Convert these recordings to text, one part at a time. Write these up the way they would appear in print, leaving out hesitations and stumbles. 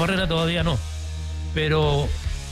carrera todavía no. Pero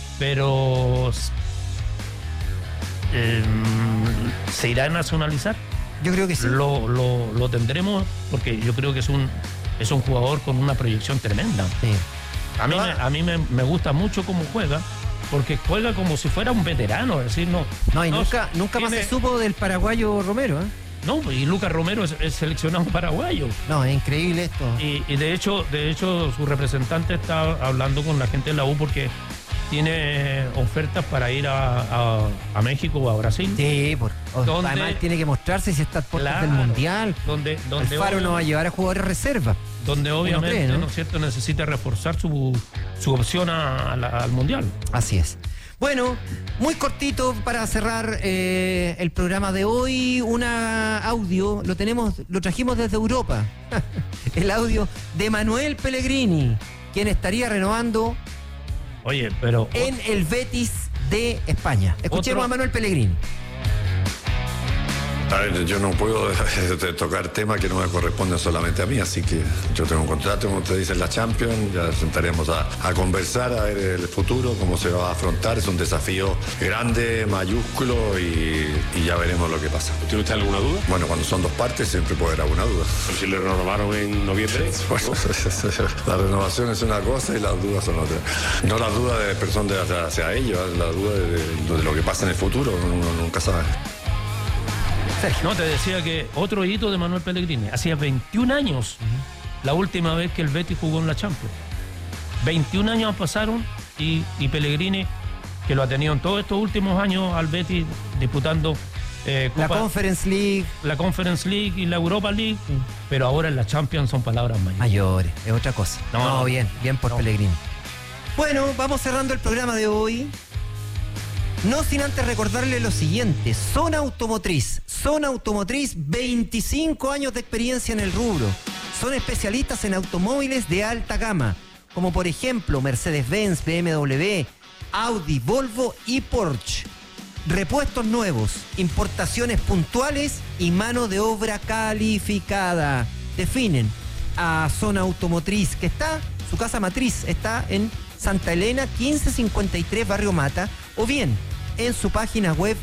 ¿se irá a nacionalizar? Yo creo que sí. Lo tendremos porque yo creo que es un jugador con una proyección tremenda. Sí. A mí me gusta mucho cómo juega, porque juega como si fuera un veterano, es decir, nunca más se supo del paraguayo Romero, ¿eh? No, y Lucas Romero es seleccionado paraguayo. No, es increíble esto. Y de hecho su representante está hablando con la gente de la U porque tiene ofertas para ir a México o a Brasil. Sí, además tiene que mostrarse si está al puertas del Mundial. Donde Alfaro no va a llevar a jugadores reserva. Donde obviamente, ¿no es cierto?, necesita reforzar su opción al Mundial. Así es. Bueno, muy cortito para cerrar el programa de hoy. Un audio, lo trajimos desde Europa. El audio de Manuel Pellegrini, quien estaría renovando en el Betis de España. Escuchemos a Manuel Pellegrini. A ver, yo no puedo tocar temas que no me corresponden solamente a mí, así que yo tengo un contrato, como usted dice, en la Champions, ya sentaremos a conversar, a ver el futuro, cómo se va a afrontar. Es un desafío grande, mayúsculo, y ya veremos lo que pasa. ¿Tiene usted alguna duda? Bueno, cuando son dos partes siempre puede haber alguna duda. ¿Pero si le renovaron en noviembre? Bueno, la renovación es una cosa y las dudas son otras. No las dudas de persona hacia ellos, la duda de lo que pasa en el futuro, uno nunca sabe. No, te decía que otro hito de Manuel Pellegrini. Hacía 21 años la última vez que el Betis jugó en la Champions. 21 años pasaron y Pellegrini, que lo ha tenido en todos estos últimos años al Betis disputando la Conference League. La Conference League y la Europa League, pero ahora en la Champions son palabras mayores. Es otra cosa. Bien por Pellegrini. Bueno, vamos cerrando el programa de hoy. No sin antes recordarle lo siguiente: Zona Automotriz, 25 años de experiencia en el rubro. Son especialistas en automóviles de alta gama, como por ejemplo Mercedes-Benz, BMW, Audi, Volvo y Porsche. Repuestos nuevos, importaciones puntuales y mano de obra calificada. Definen a Zona Automotriz, que su casa matriz está en Santa Elena, 1553, Barrio Mata, o bien en su página web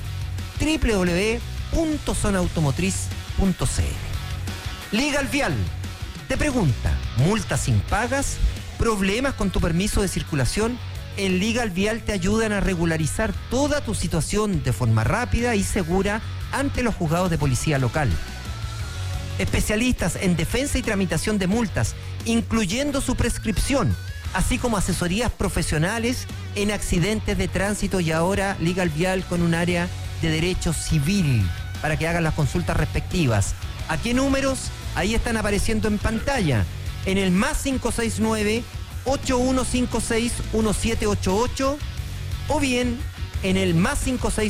www.zonaautomotriz.cl. Legal Vial te pregunta: ¿multas impagas? ¿Problemas con tu permiso de circulación? En Legal Vial te ayudan a regularizar toda tu situación de forma rápida y segura ante los juzgados de policía local. Especialistas en defensa y tramitación de multas, incluyendo su prescripción, así como asesorías profesionales en accidentes de tránsito, y ahora Legal Vial con un área de derecho civil para que hagan las consultas respectivas. ¿A qué números? Ahí están apareciendo en pantalla. En el más 569-8156-1788 o bien en el más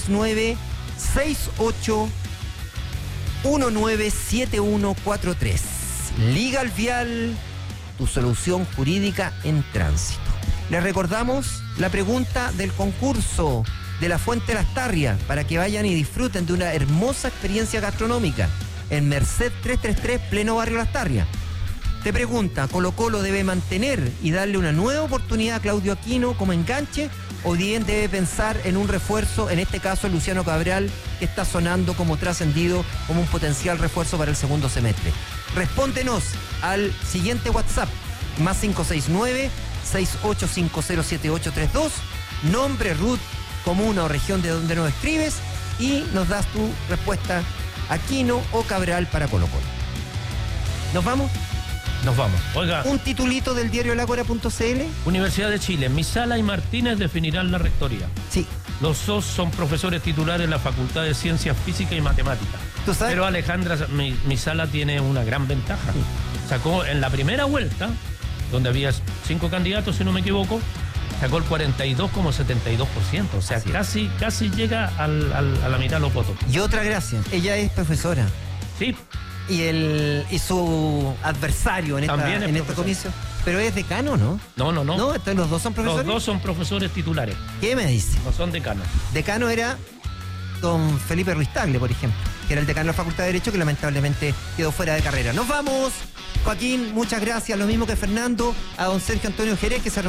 569-68197143. Legal Vial, tu solución jurídica en tránsito. Les recordamos la pregunta del concurso de la Fuente Lastarria para que vayan y disfruten de una hermosa experiencia gastronómica en Merced 333, pleno barrio Lastarria. Te pregunta: ¿Colo-Colo debe mantener y darle una nueva oportunidad a Claudio Aquino como enganche, o bien debe pensar en un refuerzo, en este caso Luciano Cabral, que está sonando como trascendido como un potencial refuerzo para el segundo semestre? Respóndenos al siguiente WhatsApp, más 569-68507832, nombre, RUT, comuna o región de donde nos escribes, y nos das tu respuesta: Aquino o Cabral para Colo-Colo. ¿Nos vamos? Nos vamos. Oiga, un titulito del diario Lagora.cl. Universidad de Chile: Misala y Martínez definirán la rectoría. Sí. Los dos son profesores titulares en la Facultad de Ciencias Físicas y Matemáticas. ¿Tú sabes? Pero Alejandra Misala tiene una gran ventaja. Sacó en la primera vuelta, donde había 5 candidatos, si no me equivoco, sacó el 42,72%. O sea, casi llega a la mitad de los votos. Y otra gracia: ella es profesora. Sí. Y su adversario en este comicio. Pero es decano, ¿no? No. No, entonces los dos son profesores. Los dos son profesores titulares. ¿Qué me dice? No son decanos. Decano era don Felipe Ruiz Tagle, por ejemplo, que era el decano de la Facultad de Derecho, que lamentablemente quedó fuera de carrera. Nos vamos. Joaquín, muchas gracias. Lo mismo que Fernando. A don Sergio Antonio Jerez, que se